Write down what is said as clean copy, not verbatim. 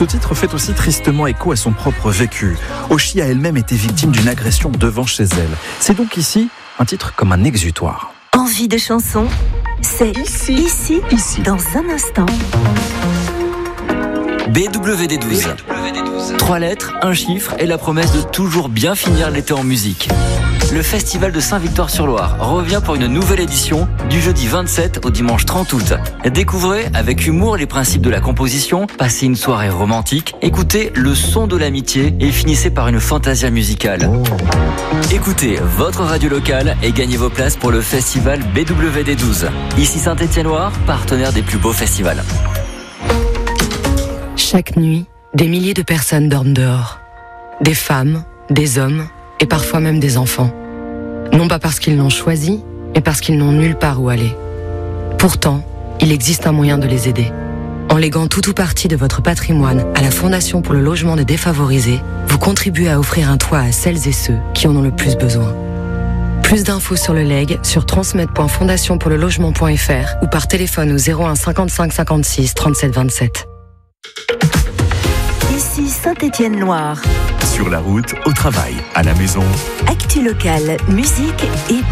Ce titre fait aussi tristement écho à son propre vécu. Oshi a elle-même été victime d'une agression devant chez elle. C'est donc ici un titre comme un exutoire. Envie de chanson, c'est ici, dans un instant. BWD12. 3 lettres, un chiffre et la promesse de toujours bien finir l'été en musique. Le Festival de Saint-Victor-sur-Loire revient pour une nouvelle édition du jeudi 27 au dimanche 30 août. Découvrez avec humour les principes de la composition, passez une soirée romantique, écoutez le son de l'amitié et finissez par une fantasia musicale. Écoutez votre radio locale et gagnez vos places pour le festival BWD12. Ici Saint-Étienne-Loire, partenaire des plus beaux festivals. Chaque nuit, des milliers de personnes dorment dehors. Des femmes, des hommes et parfois même des enfants. Non pas parce qu'ils l'ont choisi, mais parce qu'ils n'ont nulle part où aller. Pourtant, il existe un moyen de les aider. En léguant tout ou partie de votre patrimoine à la Fondation pour le logement des défavorisés, vous contribuez à offrir un toit à celles et ceux qui en ont le plus besoin. Plus d'infos sur le legs sur transmed.fondationpourlelogement.fr ou par téléphone au 01 55 56 37 27. Ici Saint-Étienne-Loire. Sur la route, au travail, à la maison. Actu locale, musique et